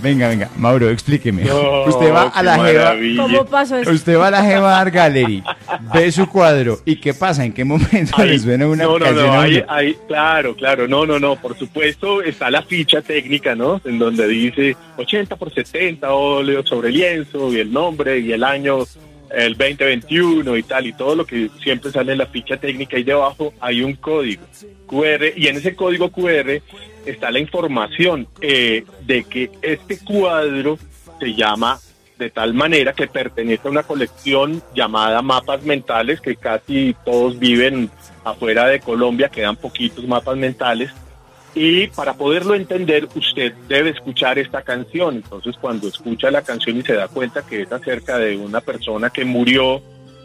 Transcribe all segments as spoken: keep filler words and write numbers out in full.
Venga, venga, Mauro, explíqueme. No, usted va a la Jeva, ¿Cómo pasó eso? usted va a la Jeva Art Gallery, ve su cuadro, ¿y qué pasa? ¿En qué momento Ahí, le suena una no, no, canción no, a ahí, uno? ahí, claro, claro, no, no, no, por supuesto está la ficha técnica, ¿no? En donde dice ochenta por setenta óleo sobre lienzo y el nombre y el año, el veinte veintiuno y tal, y todo lo que siempre sale en la ficha técnica, y debajo hay un código cu erre, y en ese código cu erre está la información eh, de que este cuadro se llama de tal manera que pertenece a una colección llamada Mapas Mentales, que casi todos viven afuera de Colombia, quedan poquitos mapas mentales, y para poderlo entender usted debe escuchar esta canción. Entonces, cuando escucha la canción y se da cuenta que es acerca de una persona que murió,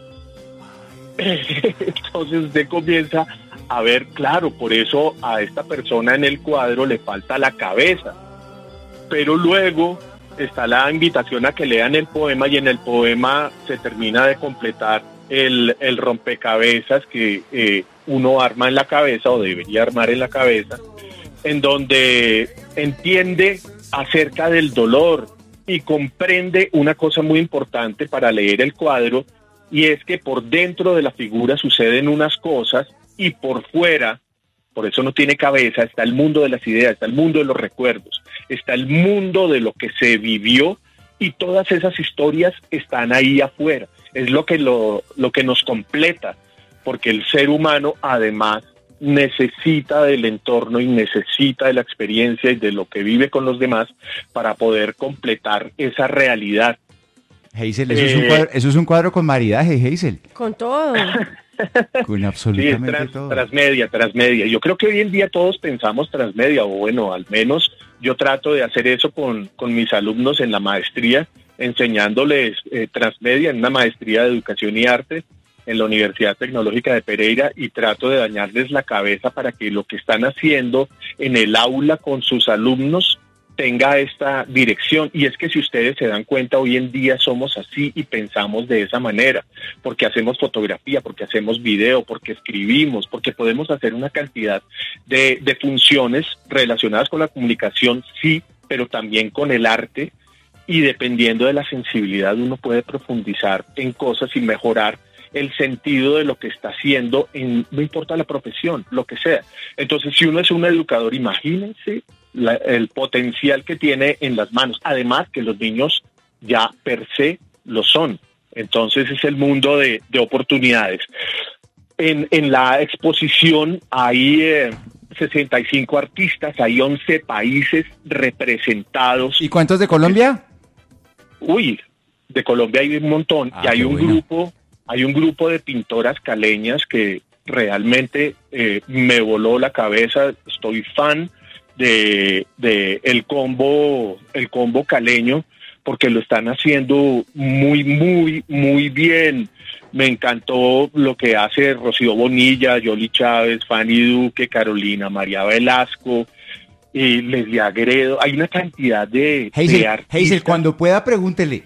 entonces usted comienza a ver, claro, por eso a esta persona en el cuadro le falta la cabeza, pero luego está la invitación a que lean el poema, y en el poema se termina de completar el, el rompecabezas que eh, uno arma en la cabeza, o debería armar en la cabeza, en donde entiende acerca del dolor y comprende una cosa muy importante para leer el cuadro, y es que por dentro de la figura suceden unas cosas, y por fuera, por eso no tiene cabeza, está el mundo de las ideas, está el mundo de los recuerdos, está el mundo de lo que se vivió, y todas esas historias están ahí afuera. Es lo que, lo, lo que nos completa, porque el ser humano además necesita del entorno y necesita de la experiencia y de lo que vive con los demás para poder completar esa realidad. Hazel, eso, eh, es un cuadro, eso es un cuadro con maridaje, Hazel. Con todo. Con absolutamente sí, trans, todo. Transmedia, transmedia. Yo creo que hoy en día todos pensamos transmedia, o bueno, al menos yo trato de hacer eso con, con mis alumnos en la maestría, enseñándoles eh, transmedia en una maestría de educación y arte en la Universidad Tecnológica de Pereira, y trato de dañarles la cabeza para que lo que están haciendo en el aula con sus alumnos tenga esta dirección. Y es que si ustedes se dan cuenta, hoy en día somos así y pensamos de esa manera, porque hacemos fotografía, porque hacemos video, porque escribimos, porque podemos hacer una cantidad de, de funciones relacionadas con la comunicación, sí, pero también con el arte, y dependiendo de la sensibilidad uno puede profundizar en cosas y mejorar el sentido de lo que está haciendo, en, no importa la profesión, lo que sea. Entonces, si uno es un educador, imagínense la, el potencial que tiene en las manos. Además que los niños ya per se lo son. Entonces es el mundo de, de oportunidades. En, en la exposición hay eh, sesenta y cinco artistas, hay once países representados. ¿Y cuántos de Colombia? Uy, de Colombia hay un montón. Ah, y hay un bueno. grupo, hay un grupo de pintoras caleñas que realmente eh, me voló la cabeza. Estoy fan de, de el combo, el combo caleño, porque lo están haciendo muy, muy, muy bien. Me encantó lo que hace Rocío Bonilla, Yoli Chávez, Fanny Duque, Carolina María Velasco, y Leslie Agredo. Hay una cantidad de, Hazel, de artistas. Hazel, cuando pueda, pregúntele.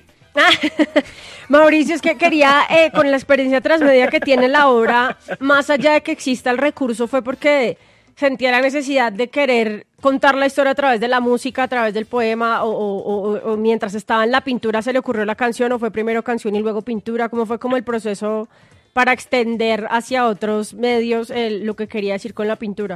Mauricio, es que quería, eh, con la experiencia transmedia que tiene la obra, más allá de que exista el recurso, fue porque sentía la necesidad de querer contar la historia a través de la música, a través del poema, o, o, o, o mientras estaba en la pintura se le ocurrió la canción, o fue primero canción y luego pintura. ¿Cómo fue como el proceso para extender hacia otros medios el, lo que quería decir con la pintura?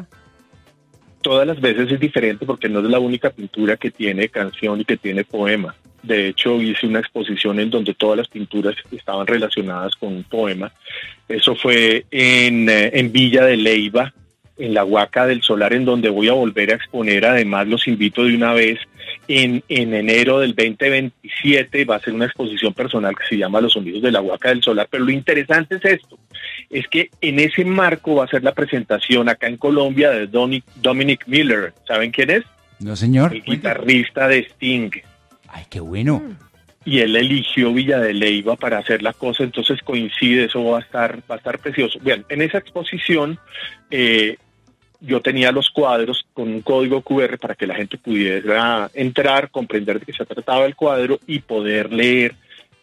Todas las veces es diferente, porque no es la única pintura que tiene canción y que tiene poema. De hecho, hice una exposición en donde todas las pinturas estaban relacionadas con un poema. Eso fue en, en Villa de Leyva, en la Huaca del Solar, en donde voy a volver a exponer. Además, los invito de una vez. En, en enero del veinte veintisiete va a ser una exposición personal que se llama Los Sonidos de la Huaca del Solar. Pero lo interesante es esto, es que en ese marco va a ser la presentación acá en Colombia de Dominic, Dominic Miller. ¿Saben quién es? No, señor. El guitarrista de Sting. Ay, qué bueno. Y él eligió Villa de Leyva para hacer la cosa, entonces coincide, eso va a estar, va a estar precioso. Bien, en esa exposición eh, yo tenía los cuadros con un código cu erre para que la gente pudiera entrar, comprender de qué se trataba el cuadro y poder leer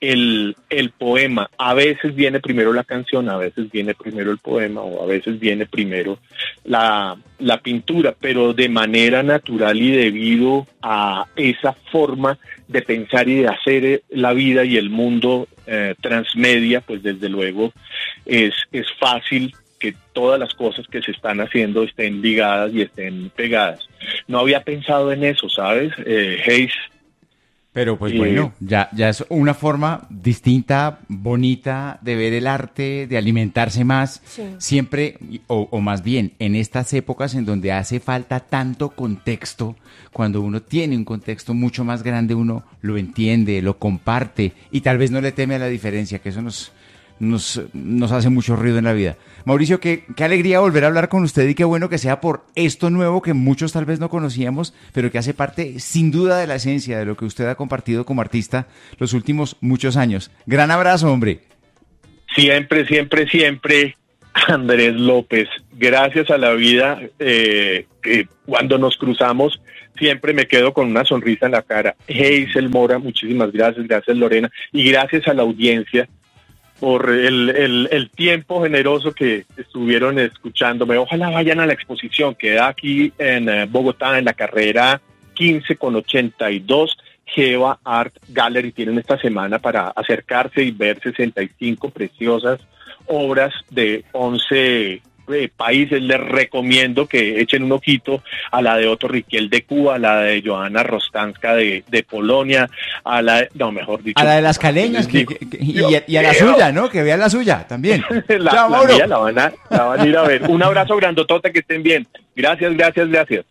el, el poema. A veces viene primero la canción, a veces viene primero el poema o a veces viene primero la, la pintura, pero de manera natural y debido a esa forma de pensar y de hacer la vida y el mundo eh, transmedia, pues desde luego es, es fácil que todas las cosas que se están haciendo estén ligadas y estén pegadas. No había pensado en eso, ¿sabes? Eh, Hayes. Pero pues bueno, ya, ya es una forma distinta, bonita de ver el arte, de alimentarse más, sí. Siempre, o, o más bien, en estas épocas en donde hace falta tanto contexto, cuando uno tiene un contexto mucho más grande, uno lo entiende, lo comparte y tal vez no le teme a la diferencia, que eso nos... Nos, nos hace mucho ruido en la vida. Mauricio, qué, qué alegría volver a hablar con usted y qué bueno que sea por esto nuevo que muchos tal vez no conocíamos, pero que hace parte sin duda de la esencia de lo que usted ha compartido como artista los últimos muchos años. Gran abrazo, hombre. Siempre, siempre, siempre, Andrés López. Gracias a la vida, eh, que cuando nos cruzamos siempre me quedo con una sonrisa en la cara. Hazel Mora, muchísimas gracias, gracias Lorena, y gracias a la audiencia por el, el, el tiempo generoso que estuvieron escuchándome. Ojalá vayan a la exposición, queda aquí en eh, Bogotá, en la carrera quince con ochenta y dos, Geva Art Gallery. Tienen esta semana para acercarse y ver sesenta y cinco preciosas obras de once eh, países. Les recomiendo que echen un ojito a la de Otto Riquel de Cuba, a la de Johanna Rostanska de, de Polonia, a la de, no, mejor dicho, a la de las caleñas, que, que, que, y, a, y a la suya, ¿no? Que vean la suya también. la, Chao, la mía la van, a, la van a ir a ver. Un abrazo grandotote, que estén bien. Gracias, gracias, gracias.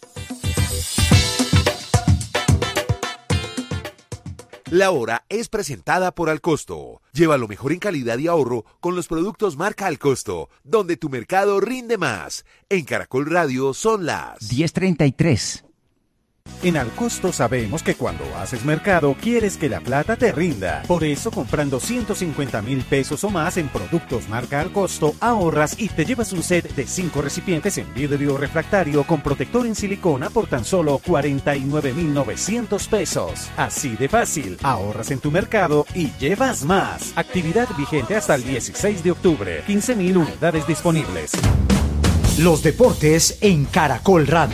La Hora es presentada por Alcosto. Lleva lo mejor en calidad y ahorro con los productos marca Alcosto, donde tu mercado rinde más. En Caracol Radio son las diez treinta y tres. En Alcosto sabemos que cuando haces mercado quieres que la plata te rinda. Por eso, comprando ciento cincuenta mil pesos o más en productos marca Alcosto, ahorras y te llevas un set de cinco recipientes en vidrio refractario con protector en silicona por tan solo cuarenta y nueve mil novecientos pesos. Así de fácil, ahorras en tu mercado y llevas más. Actividad vigente hasta el dieciséis de octubre. quince mil unidades disponibles. Los deportes en Caracol Radio.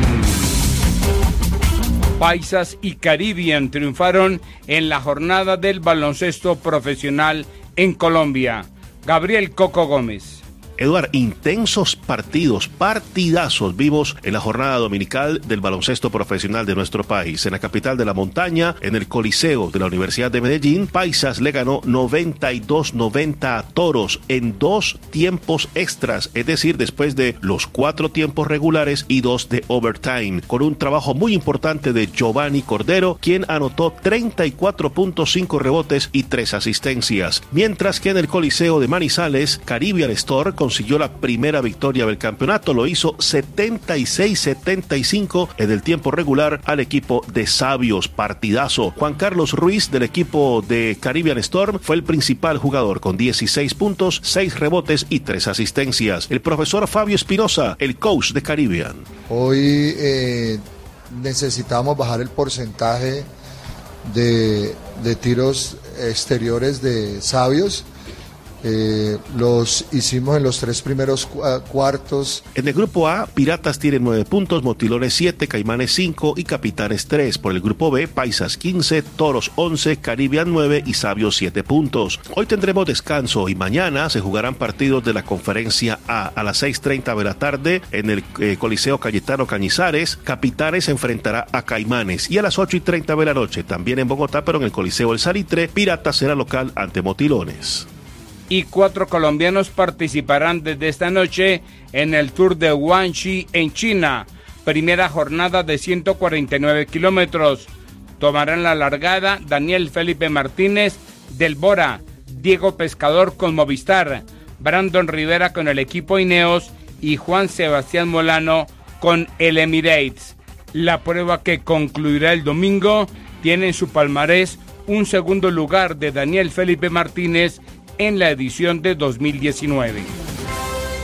Paisas y Caribbean triunfaron en la jornada del baloncesto profesional en Colombia. Gabriel Coco Gómez. Eduard, intensos partidos, partidazos vivos en la jornada dominical del baloncesto profesional de nuestro país. En la capital de la montaña, en el Coliseo de la Universidad de Medellín, Paisas le ganó noventa y dos noventa a Toros en dos tiempos extras, es decir, después de los cuatro tiempos regulares y dos de overtime, con un trabajo muy importante de Giovanni Cordero, quien anotó treinta y cuatro punto cinco rebotes y tres asistencias. Mientras que en el Coliseo de Manizales, Caribbean Store con consiguió la primera victoria del campeonato, lo hizo setenta y seis setenta y cinco en el tiempo regular al equipo de Sabios. Partidazo. Juan Carlos Ruiz del equipo de Caribbean Storm fue el principal jugador con dieciséis puntos, seis rebotes y tres asistencias. El profesor Fabio Espinosa, el coach de Caribbean. Hoy eh, necesitamos bajar el porcentaje de, de tiros exteriores de Sabios. Eh, los hicimos en los tres primeros cu- cuartos. En el grupo A, Piratas tiene nueve puntos, Motilones siete, Caimanes cinco y Capitanes tres. Por el grupo B, Paisas quince, Toros once, Caribbean nueve y Sabios siete puntos. Hoy tendremos descanso y mañana se jugarán partidos de la conferencia A. A las seis treinta de la tarde en el eh, Coliseo Cayetano Cañizares, Capitanes se enfrentará a Caimanes, y a las ocho y treinta de la noche también en Bogotá, pero en el Coliseo El Salitre, Piratas será local ante Motilones. Y cuatro colombianos participarán desde esta noche en el Tour de Guangxi en China, primera jornada de ciento cuarenta y nueve kilómetros. Tomarán la largada Daniel Felipe Martínez del Bora, Diego Pescador con Movistar, Brandon Rivera con el equipo Ineos y Juan Sebastián Molano con el Emirates. La prueba, que concluirá el domingo, tiene en su palmarés un segundo lugar de Daniel Felipe Martínez en la edición de dos mil diecinueve.